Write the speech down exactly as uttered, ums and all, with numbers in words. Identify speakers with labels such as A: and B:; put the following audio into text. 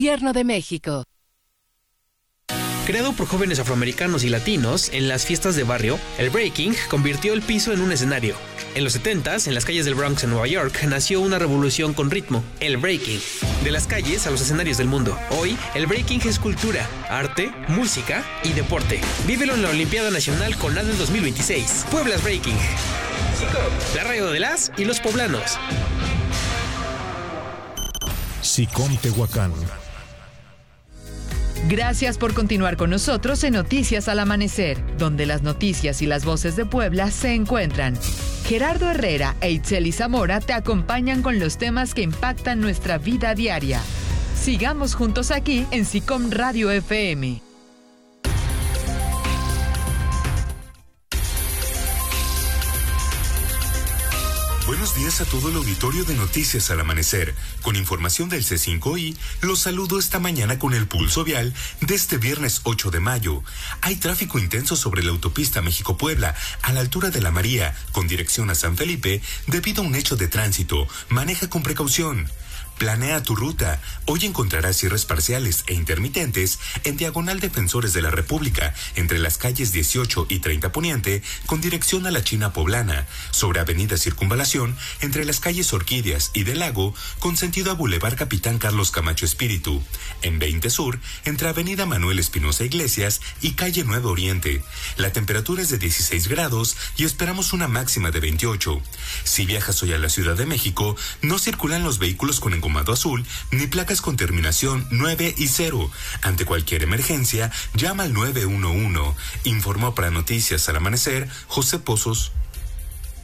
A: Gobierno de México.
B: Creado por jóvenes afroamericanos y latinos en las fiestas de barrio, el breaking convirtió el piso en un escenario. En los setentas, en las calles del Bronx en Nueva York, nació una revolución con ritmo, el breaking. De las calles a los escenarios del mundo. Hoy, el breaking es cultura, arte, música y deporte. Vívelo en la Olimpiada Nacional con A D E dos mil veintiséis. Puebla's Breaking. La radio de las y los poblanos.
C: SICOM Tehuacán.
D: Gracias por continuar con nosotros en Noticias al Amanecer, donde las noticias y las voces de Puebla se encuentran. Gerardo Herrera e Itzeli Zamora te acompañan con los temas que impactan nuestra vida diaria. Sigamos juntos aquí en SICOM Radio F M.
E: Buenos días a todo el auditorio de Noticias al Amanecer. Con información del C cinco I, los saludo esta mañana con el pulso vial de este viernes ocho de mayo. Hay tráfico intenso sobre la autopista México-Puebla, a la altura de La María, con dirección a San Felipe, debido a un hecho de tránsito. Maneja con precaución. Planea tu ruta. Hoy encontrarás cierres parciales e intermitentes en diagonal Defensores de la República, entre las calles dieciocho y treinta Poniente, con dirección a la China Poblana, sobre Avenida Circunvalación, entre las calles Orquídeas y del Lago, con sentido a Boulevard Capitán Carlos Camacho Espíritu, en veinte Sur, entre Avenida Manuel Espinosa Iglesias y calle nueve Oriente. La temperatura es de dieciséis grados y esperamos una máxima de veintiocho. Si viajas hoy a la Ciudad de México, no circulan los vehículos con engomado azul ni placas con terminación nueve y cero. Ante cualquier emergencia, llama al nueve uno uno. Informó para Noticias al Amanecer José Pozos.